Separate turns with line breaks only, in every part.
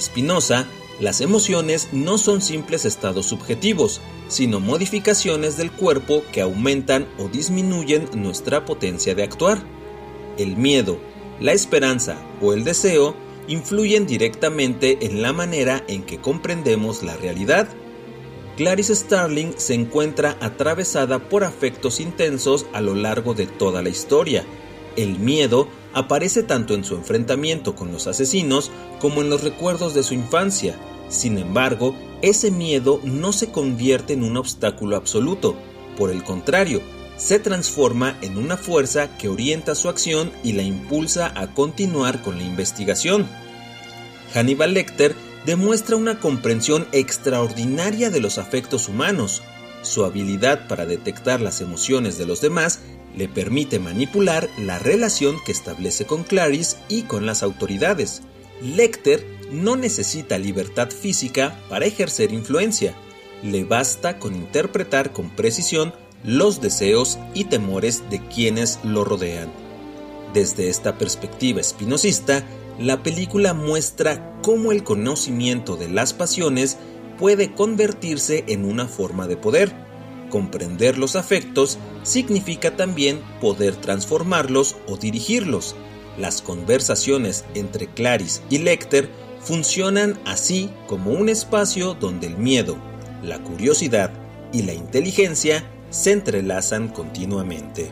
Spinoza, las emociones no son simples estados subjetivos, sino modificaciones del cuerpo que aumentan o disminuyen nuestra potencia de actuar. El miedo, la esperanza o el deseo influyen directamente en la manera en que comprendemos la realidad. Clarice Starling se encuentra atravesada por afectos intensos a lo largo de toda la historia. El miedo aparece tanto en su enfrentamiento con los asesinos como en los recuerdos de su infancia. Sin embargo, ese miedo no se convierte en un obstáculo absoluto. Por el contrario, se transforma en una fuerza que orienta su acción y la impulsa a continuar con la investigación. Hannibal Lecter demuestra una comprensión extraordinaria de los afectos humanos. Su habilidad para detectar las emociones de los demás le permite manipular la relación que establece con Clarice y con las autoridades. Lecter no necesita libertad física para ejercer influencia. Le basta con interpretar con precisión los deseos y temores de quienes lo rodean. Desde esta perspectiva espinosista, la película muestra cómo el conocimiento de las pasiones puede convertirse en una forma de poder. Comprender los afectos significa también poder transformarlos o dirigirlos. Las conversaciones entre Clarice y Lecter funcionan así como un espacio donde el miedo, la curiosidad y la inteligencia se entrelazan continuamente.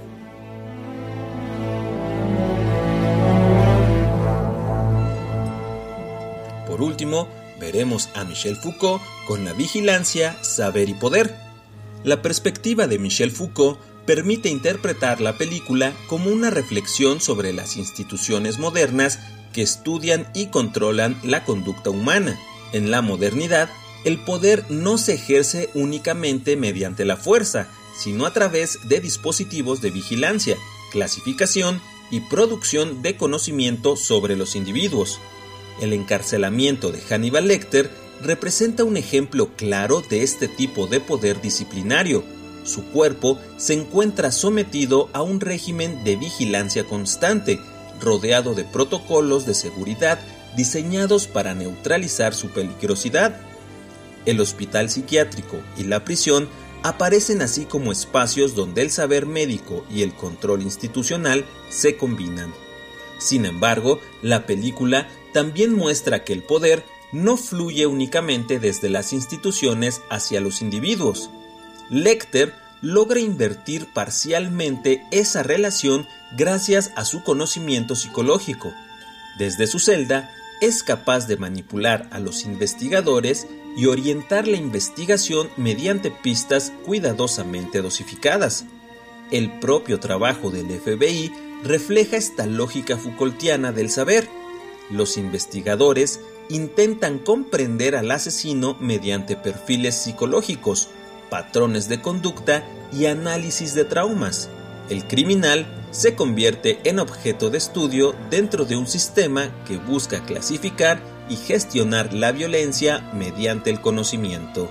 Por último, veremos a Michel Foucault con La vigilancia, saber y poder. La perspectiva de Michel Foucault permite interpretar la película como una reflexión sobre las instituciones modernas que estudian y controlan la conducta humana. En la modernidad, el poder no se ejerce únicamente mediante la fuerza, sino a través de dispositivos de vigilancia, clasificación y producción de conocimiento sobre los individuos. El encarcelamiento de Hannibal Lecter representa un ejemplo claro de este tipo de poder disciplinario. Su cuerpo se encuentra sometido a un régimen de vigilancia constante, rodeado de protocolos de seguridad diseñados para neutralizar su peligrosidad. El hospital psiquiátrico y la prisión aparecen así como espacios donde el saber médico y el control institucional se combinan. Sin embargo, la película también muestra que el poder no fluye únicamente desde las instituciones hacia los individuos. Lecter logra invertir parcialmente esa relación gracias a su conocimiento psicológico. Desde su celda, es capaz de manipular a los investigadores y orientar la investigación mediante pistas cuidadosamente dosificadas. El propio trabajo del FBI refleja esta lógica Foucaultiana del saber. Los investigadores intentan comprender al asesino mediante perfiles psicológicos, patrones de conducta y análisis de traumas. El criminal se convierte en objeto de estudio dentro de un sistema que busca clasificar y gestionar la violencia mediante el conocimiento.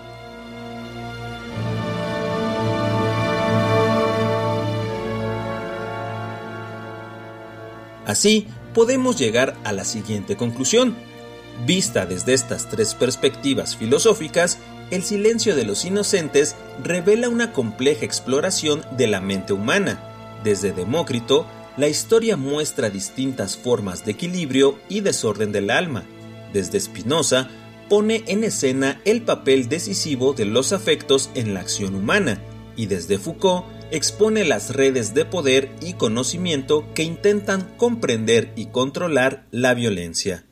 Así, podemos llegar a la siguiente conclusión. Vista desde estas tres perspectivas filosóficas, El silencio de los inocentes revela una compleja exploración de la mente humana. Desde Demócrito, la historia muestra distintas formas de equilibrio y desorden del alma. Desde Spinoza, pone en escena el papel decisivo de los afectos en la acción humana. Y desde Foucault, expone las redes de poder y conocimiento que intentan comprender y controlar la violencia.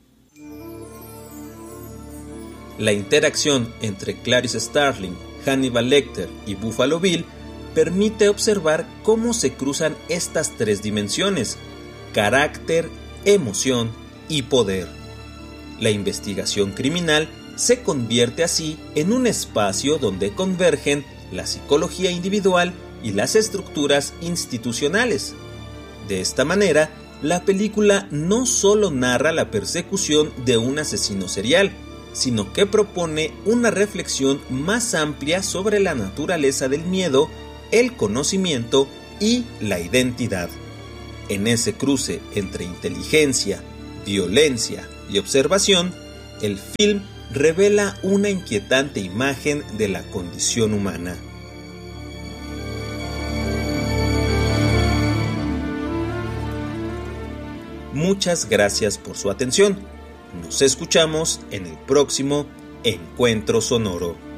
La interacción entre Clarice Starling, Hannibal Lecter y Buffalo Bill permite observar cómo se cruzan estas tres dimensiones: carácter, emoción y poder. La investigación criminal se convierte así en un espacio donde convergen la psicología individual y las estructuras institucionales. De esta manera, la película no solo narra la persecución de un asesino serial, sino que propone una reflexión más amplia sobre la naturaleza del miedo, el conocimiento y la identidad. En ese cruce entre inteligencia, violencia y observación, El film revela una inquietante imagen de la condición humana. Muchas gracias por su atención. Nos escuchamos en el próximo Encuentro Sonoro.